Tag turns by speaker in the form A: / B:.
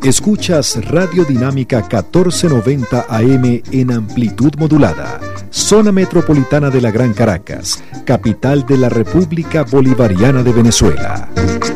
A: Escuchas Radio Dinámica 1490 AM en amplitud modulada, zona metropolitana de la Gran Caracas, capital de la República Bolivariana de Venezuela.